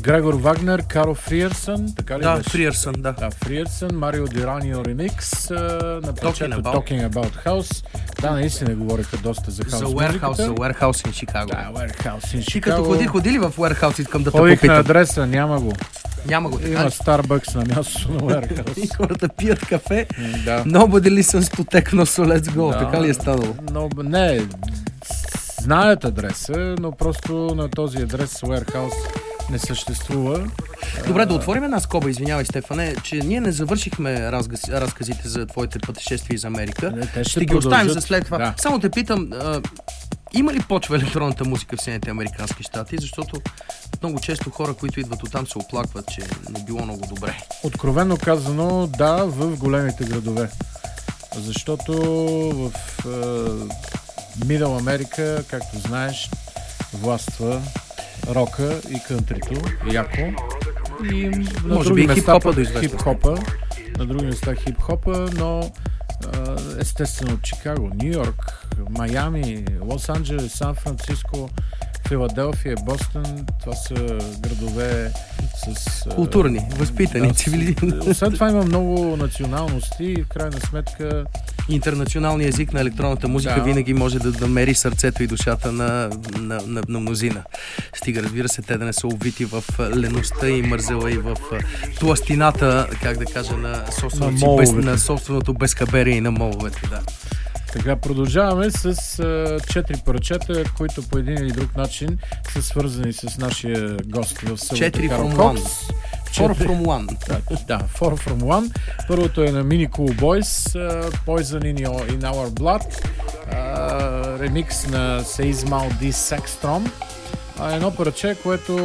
Грегор Вагнер, Карл Фриерсън, така ли Да, беше? Фриерсън, да. Да, Фриерсън, Марио Дираньо ремикс на парчето Talking About House. Да, наистина говориха доста за хаус За музиката. Warehouse in Chicago. Да, Warehouse in Ти като Chicago. ходи ли в Warehouse, искам да те Ходих на попитам. адреса, няма го. Няма го така. Има ли? Starbucks на мястото на И Warehouse. хората пият кафе. Да. Nobody listens to techno, so let's go. Да. Така ли е станало? Но, не, знаят адреса, но просто на този адрес Warehouse не съществува. Добре, да отворим една скоба, извинявай, Стефане, че ние не завършихме разказите за твоите пътешествия из Америка. Те Ще ги оставим продължат. за след това. Да. Само те питам, има ли почва електронната музика в Съединените американски щати? Защото много често хора, които идват оттам, се оплакват, че не било много добре. Откровенно казано, да, в големите градове. Защото в Мидъл Америка, както знаеш, властва рока и кънтрито, яко. И на Може други би и места хип-хопа пък до известна хип-хопа. На други места хип-хопа, но естествено Чикаго, Ню Йорк, Майами, Лос Анджелес, Сан Франциско, Филаделфия, Бостън, това са градове с... Културни, възпитани, цивилизирани. Освен това има много националности и в крайна сметка Интернационалният език на електронната музика Да. винаги може да намери сърцето и душата на мнозина. Стига, разбира се, те да не са обвити в леността и мързела и в тластината, как да кажа, на собственото безхаберие и на моловете. Да. Така, продължаваме с 4 парчета, които по един или друг начин са свързани с нашия гост в събота. 4 Карл from Кокс. 1. 4 from 1. Да, 4 from 1. Първото е на Mini Cool Boys, Poison in Our Blood, ремикс на Seismal D. Sexstrom. Едно парче, което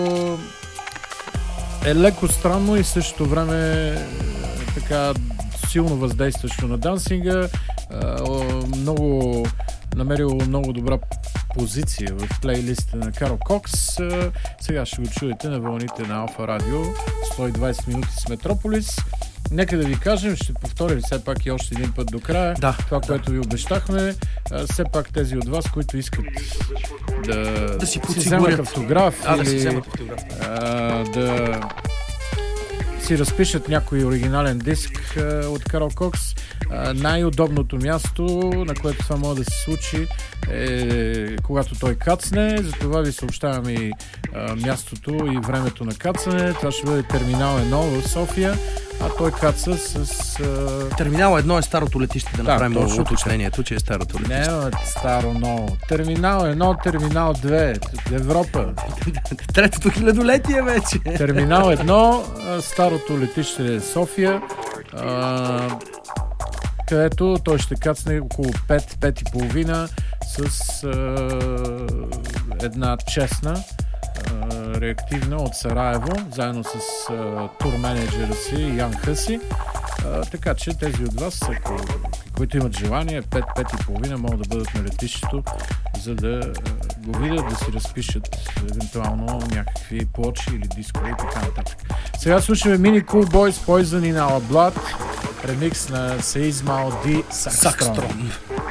е леко странно и в същото време така силно въздействащо на дансинга. Намерило много добра позиция в плейлиста на Карл Кокс. Сега ще го чуете на вълните на Алфа Радио. 120 минути с Метрополис. Нека да ви кажем, ще повторим все пак и още един път до края. Да, това, което ви обещахме. Все пак тези от вас, които искат да си вземат автограф да си или вземат автограф. да си разпишат някой оригинален диск от Карл Кокс. Най-удобното място, на което това може да се случи, е когато той кацне. Затова ви съобщавам и мястото и времето на кацане. Това ще бъде Терминал 1 в София, а той каца с... Терминал 1 е старото летище, да направим точно така. уточнението, че е старото летище. Не, старо ново. Терминал 1, Терминал 2, Европа. Третото хилядолетие вече. Терминал 1, старото летище е София, където той ще кацне около 5-5:30 с една честна реактивна от Сараево, заедно с турменеджера си Ян Хъси. Така че тези от вас, които имат желание, 5-5:30 могат да бъдат на летището, за да го видят, да си разпишат евентуално някакви плочи или дискове и така нататък. Сега слушаме Mini Cool Boys, Poison in Our Blood, ремикс на Seismal D. Saxstrom.